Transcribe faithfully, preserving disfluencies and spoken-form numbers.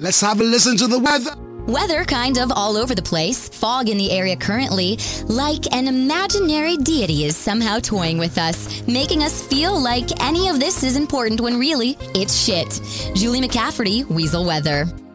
Let's have a listen to the weather. Weather kind of all over the place. Fog in the area currently. Like an imaginary deity is somehow toying with us, making us feel like any of this is important when really, it's shit. Julie McCafferty, Weasel Weather.